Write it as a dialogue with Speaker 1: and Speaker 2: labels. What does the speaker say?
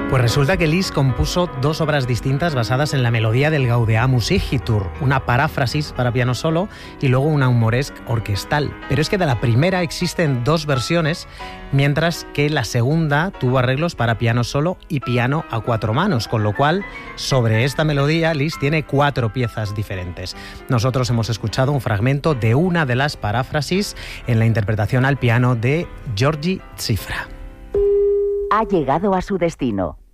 Speaker 1: Pues resulta que Liszt compuso dos obras distintas basadas en la melodía del Gaudeamus Igitur, una paráfrasis para piano solo y luego una humoresque orquestal. Pero es que de la primera existen dos versiones, mientras que la segunda tuvo arreglos para piano solo y piano a cuatro manos, con lo cual sobre esta melodía Liszt tiene cuatro piezas diferentes. Nosotros hemos escuchado un fragmento de una de las paráfrasis en la interpretación al piano de György Cifra.
Speaker 2: Ha llegado a su destino.